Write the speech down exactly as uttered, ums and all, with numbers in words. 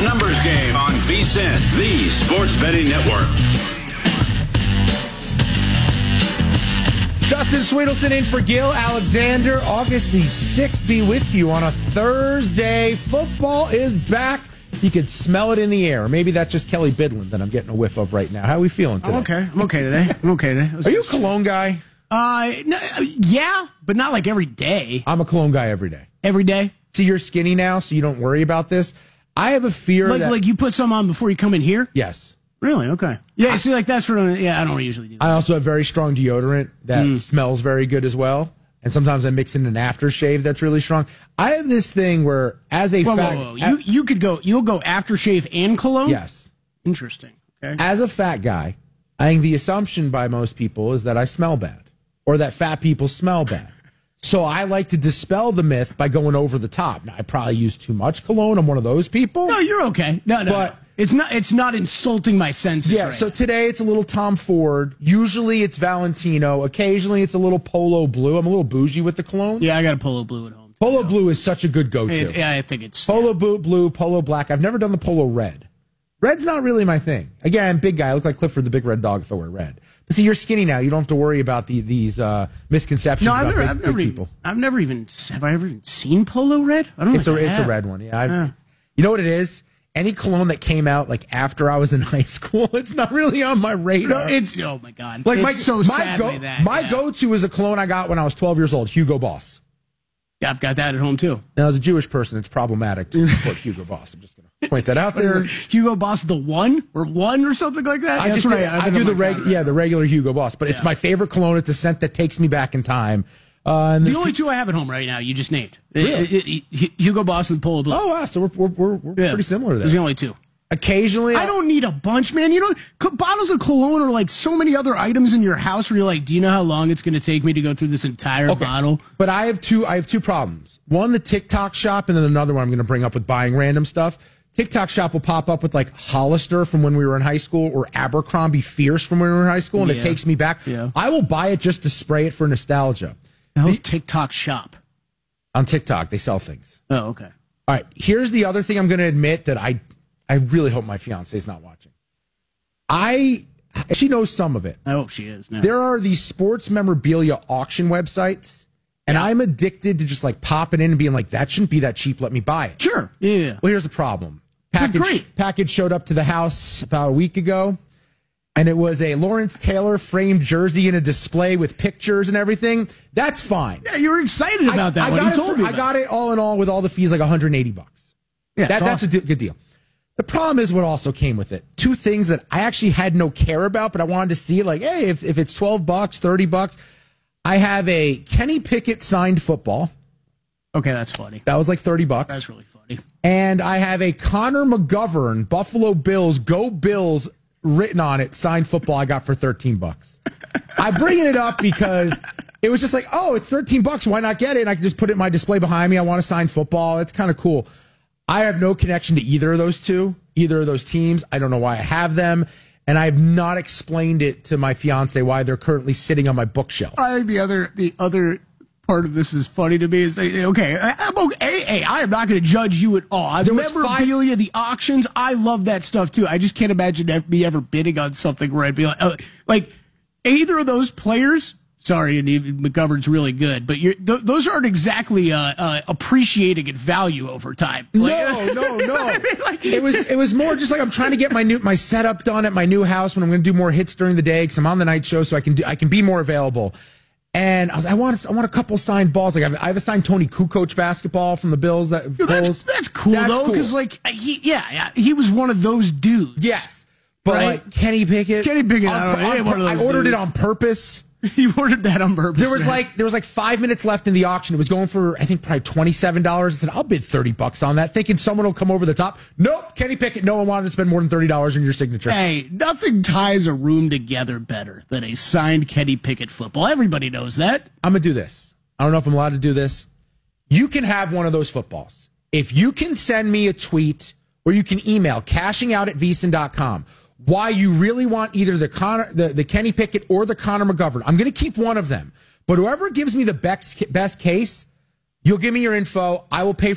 The Numbers Game on VSiN, the Sports Betting Network. Justin Sweetelson in for Gil Alexander. August the sixth be with you on a Thursday. Football is back. You can smell it in the air. Maybe that's just Kelly Bidlin that I'm getting a whiff of right now. How are we feeling today? I'm okay. I'm okay today. I'm okay today. Are you a cologne guy? Uh, no, yeah, but not like every day. I'm a cologne guy every day. Every day? See, you're skinny now, so you don't worry about this. I have a fear like, that... Like you put some on before you come in here? Yes. Really? Okay. Yeah, I, see, like that's sort of... Yeah, I don't usually do that. I also have very strong deodorant that mm. smells very good as well. And sometimes I mix in an aftershave that's really strong. I have this thing where, as a whoa, fat... Whoa, whoa. You, you could go... You'll go aftershave and cologne? Yes. Interesting. Okay. As a fat guy, I think the assumption by most people is that I smell bad. Or that fat people smell bad. So I like to dispel the myth by going over the top. Now, I probably use too much cologne. I'm one of those people. No, you're okay. No, no, but, no. It's not It's not insulting my senses. Yeah, right so now. Today it's a little Tom Ford. Usually it's Valentino. Occasionally it's a little Polo Blue. I'm a little bougie with the cologne. Yeah, I got a Polo Blue at home. Polo Blue is such a good go-to. It, yeah, I think it's... Polo yeah. blue, blue, Polo Black. I've never done the Polo Red. Red's not really my thing. Again, big guy. I look like Clifford the Big Red Dog if I wear red. But see, you're skinny now. You don't have to worry about the, these uh, misconceptions no, I've about never, big, I've big never people. Even, I've never even... Have I ever even seen Polo Red? I don't know. It's, a, it's a red one. Yeah. yeah. You know what it is? Any cologne that came out like after I was in high school, it's not really on my radar. No, it's oh my god, like it's my, so my sadly go, that my yeah. go-to is a cologne I got when I was twelve years old, Hugo Boss. Yeah, I've got that at home too. Now, as a Jewish person, it's problematic to support Hugo Boss. I'm just going to point that out there. Hugo Boss, the one or one or something like that. I That's just right. I, I do the reg, yeah the regular Hugo Boss, but yeah. It's my favorite cologne. It's a scent that takes me back in time. Uh, and the only two I have at home right now, you just named. Really? It, it, it, Hugo Boss and Polo Blue. Oh, wow. So we're, we're, we're yeah. pretty similar there. There's the only two. Occasionally. I don't need a bunch, man. You know, co- bottles of cologne are like so many other items in your house where you're like, do you know how long it's going to take me to go through this entire okay. bottle? But I have two, I have two problems. One, the TikTok shop, and then another one I'm going to bring up with buying random stuff. TikTok shop will pop up with like Hollister from when we were in high school or Abercrombie Fierce from when we were in high school, and yeah. it takes me back. Yeah. I will buy it just to spray it for nostalgia. How's TikTok shop? On TikTok, they sell things. Oh, okay. All right. Here's the other thing I'm going to admit that I, I really hope my fiance is not watching. I, she knows some of it. I hope she is. No. There are these sports memorabilia auction websites, and yeah. I'm addicted to just like popping in and being like, that shouldn't be that cheap. Let me buy it. Sure. Yeah. Well, here's the problem. Package, package showed up to the house about a week ago, and it was a Lawrence Taylor framed jersey in a display with pictures and everything. That's fine. Yeah, you were excited about I, that I one. Got You it told for, me I about got it all in all with all the fees, like one hundred eighty bucks. Yeah, that, that's awesome. a d- good deal. The problem is what also came with it. Two things that I actually had no care about, but I wanted to see, like, hey, if, if it's twelve bucks, thirty bucks, I have a Kenny Pickett signed football. Okay, that's funny. That was like thirty bucks. That's really funny. And I have a Connor McGovern, Buffalo Bills, Go Bills, written on it, signed football I got for thirteen bucks. I'm bringing it up because it was just like, oh, it's thirteen bucks. Why not get it? And I can just put it in my display behind me. I want to sign football. It's kind of cool. I have no connection to either of those two, either of those teams. I don't know why I have them. And I have not explained it to my fiance why they're currently sitting on my bookshelf. I think the other, the other part of this is funny to me. Is okay, I'm okay. Hey, I am not going to judge you at all. The memorabilia, five- the auctions, I love that stuff too. I just can't imagine me ever bidding on something where I'd be like, uh, like either of those players. Sorry, and McGovern's really good, but you're, th- those aren't exactly uh, uh, appreciating in value over time. Like, no, no, no. I mean, like, it was it was more just like I'm trying to get my new my setup done at my new house when I'm going to do more hits during the day because I'm on the night show, so I can do I can be more available. And I was I want I want a couple signed balls. Like I have, I have a signed Tony Kukoc basketball from the Bills. That Yo, that's, that's cool that's though, because cool. like he yeah, yeah he was one of those dudes. Yes, but right? like Kenny Pickett, Kenny Pickett, on, I, don't know, on, I ordered dudes. it on purpose. You ordered that on purpose. There was man. like there was like five minutes left in the auction. It was going for I think probably twenty seven dollars. I said I'll bid thirty bucks on that, thinking someone will come over the top. Nope, Kenny Pickett. No one wanted to spend more than thirty dollars on your signature. Hey, nothing ties a room together better than a signed Kenny Pickett football. Everybody knows that. I'm gonna do this. I don't know if I'm allowed to do this. You can have one of those footballs if you can send me a tweet or you can email cashing out at V S I N dot com. Why you really want either the Connor, the, the Kenny Pickett or the Connor McGovern. I'm going to keep one of them. But whoever gives me the best, best case, you'll give me your info. I will pay